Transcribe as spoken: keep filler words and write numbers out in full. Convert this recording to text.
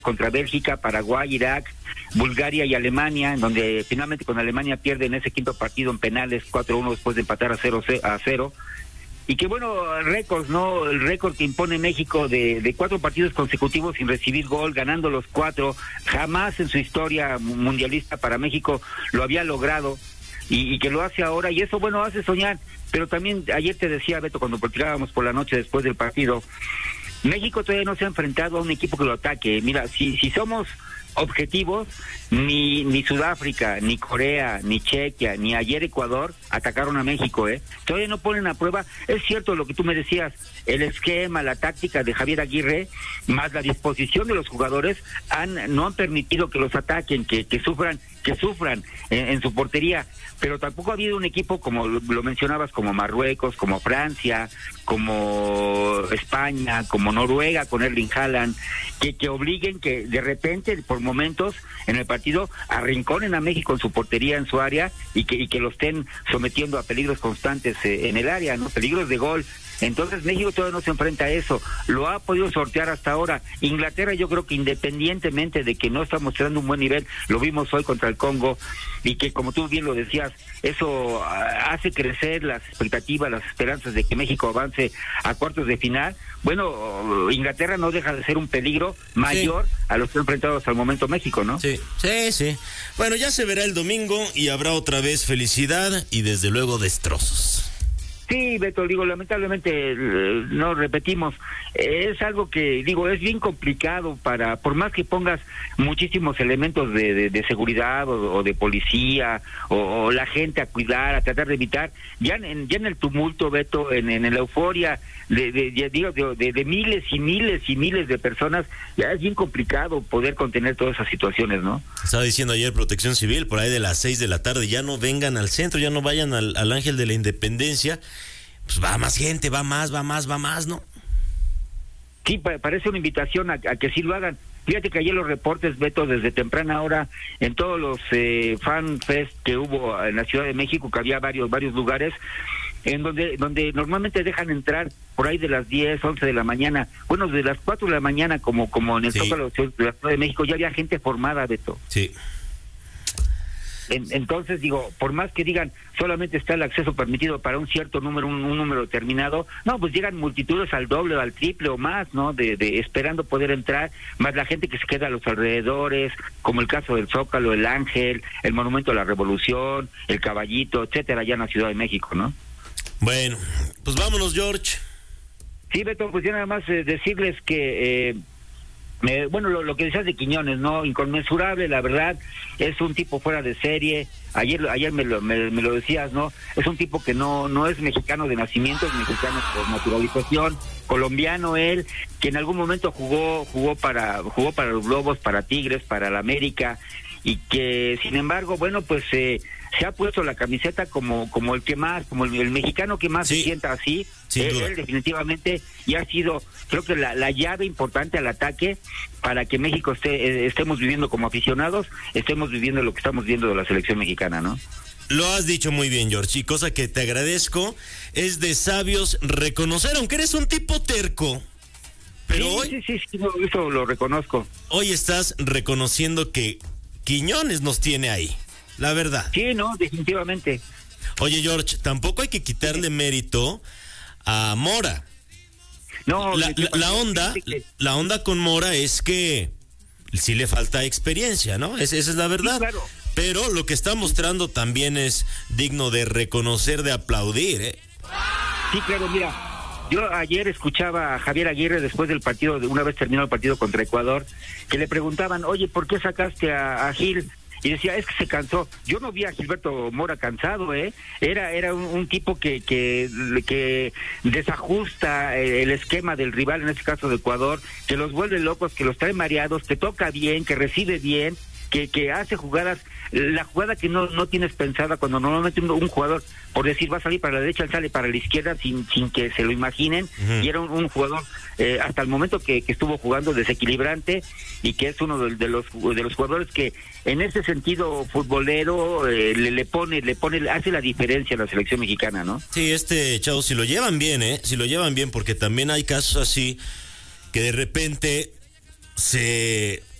contra Bélgica, Paraguay, Irak, Bulgaria y Alemania, en donde finalmente con Alemania pierden ese quinto partido en penales cuatro a uno después de empatar a cero a cero. Y que bueno, récords, ¿no? El récord que impone México de, de cuatro partidos consecutivos sin recibir gol, ganando los cuatro, jamás en su historia mundialista para México lo había logrado, y, y que lo hace ahora, y eso, bueno, hace soñar. Pero también ayer te decía, Beto, cuando platicábamos por la noche después del partido, México todavía no se ha enfrentado a un equipo que lo ataque. Mira, si, si somos objetivos, ni ni Sudáfrica, ni Corea, ni Chequia, ni ayer Ecuador atacaron a México, ¿eh? Todavía no ponen a prueba. Es cierto lo que tú me decías, el esquema, la táctica de Javier Aguirre, más la disposición de los jugadores, han no han permitido que los ataquen, que, que sufran, que sufran en, en su portería. Pero tampoco ha habido un equipo, como lo, lo mencionabas, como Marruecos, como Francia, como España, como Noruega con Erling Haaland, que, que obliguen que de repente, por momentos, en el partido, arrinconen a México en su portería, en su área, y que, y que lo estén sometiendo a peligros constantes eh, en el área, ¿no? Peligros de gol. Entonces México todavía no se enfrenta a eso, lo ha podido sortear hasta ahora. Inglaterra, yo creo que independientemente de que no está mostrando un buen nivel, lo vimos hoy contra el Congo, y que como tú bien lo decías, eso hace crecer las expectativas, las esperanzas de que México avance a cuartos de final. Bueno, Inglaterra no deja de ser un peligro mayor sí. a los que ha enfrentado hasta el momento México, ¿no? Sí, sí, sí. Bueno, ya se verá el domingo y habrá otra vez felicidad y desde luego destrozos. Sí, Beto, digo, lamentablemente, eh, no repetimos, eh, es algo que, digo, es bien complicado para, por más que pongas muchísimos elementos de, de, de seguridad o, o de policía, o, o la gente a cuidar, a tratar de evitar, ya en, ya en el tumulto, Beto, en, en la euforia de, de, de, digo, de, de miles y miles y miles de personas, ya es bien complicado poder contener todas esas situaciones, ¿no? Estaba diciendo ayer Protección Civil, por ahí de las seis de la tarde, ya no vengan al centro, ya no vayan al, al Ángel de la Independencia. Pues va más gente, va más, va más, va más, ¿no? Sí, pa- parece una invitación a, a que sí lo hagan. Fíjate que ayer los reportes, Beto, desde temprana hora, en todos los eh, fan fest que hubo en la Ciudad de México, que había varios varios lugares, en donde donde normalmente dejan entrar por ahí de las diez, once de la mañana, bueno, de las cuatro de la mañana, como como en el sí. Zócalo de la Ciudad de México, ya había gente formada, Beto. Sí. En, entonces, digo, por más que digan solamente está el acceso permitido para un cierto número, un, un número determinado, no, pues llegan multitudes al doble o al triple o más, ¿no? De, de esperando poder entrar, más la gente que se queda a los alrededores, como el caso del Zócalo, el Ángel, el Monumento a la Revolución, el Caballito, etcétera, allá en la Ciudad de México, ¿no? Bueno, pues vámonos, George. Sí, Beto, pues ya nada más eh, decirles que... Eh, Eh, bueno, lo, lo que decías de Quiñones, ¿no? Inconmensurable, la verdad, es un tipo fuera de serie. Ayer ayer me lo, me, me lo decías, ¿no? Es un tipo que no no es mexicano de nacimiento, es mexicano por naturalización, colombiano él, que en algún momento jugó jugó para jugó para los Lobos, para Tigres, para la América, y que sin embargo, bueno, pues eh, se ha puesto la camiseta como como el que más, como el, el mexicano que más sí. se sienta así. Él, él definitivamente, y ha sido, creo que la, la llave importante al ataque para que México esté eh, estemos viviendo como aficionados, estemos viviendo lo que estamos viendo de la selección mexicana, ¿no? Lo has dicho muy bien, George, y cosa que te agradezco, es de sabios reconocer, aunque eres un tipo terco, pero sí, hoy... Sí, sí, sí, eso, eso lo reconozco. Hoy estás reconociendo que Quiñones nos tiene ahí, la verdad. Sí, no, definitivamente. Oye, George, tampoco hay que quitarle mérito a Mora. No, la, la, la onda, la onda con Mora es que sí le falta experiencia, ¿no? Es, esa es la verdad. Sí, claro. Pero lo que está mostrando también es digno de reconocer, de aplaudir, ¿eh? Sí, claro, mira, yo ayer escuchaba a Javier Aguirre después del partido, de una vez terminado el partido contra Ecuador, que le preguntaban, oye, ¿por qué sacaste a, a Gil? Y decía, es que se cansó. Yo no vi a Gilberto Mora cansado, ¿eh? Era era un, un tipo que, que que desajusta el esquema del rival, en este caso de Ecuador, que los vuelve locos, que los trae mareados, que toca bien, que recibe bien, que que hace jugadas, la jugada que no no tienes pensada, cuando normalmente un, un jugador, por decir, va a salir para la derecha, él sale para la izquierda sin sin que se lo imaginen, uh-huh. y era un, un jugador eh, hasta el momento que, que estuvo jugando desequilibrante, y que es uno de, de los de los jugadores que en ese sentido futbolero eh, le, le pone le pone hace la diferencia a la selección mexicana, ¿no? Sí, este chavo, si lo llevan bien, eh, si lo llevan bien, porque también hay casos así que de repente se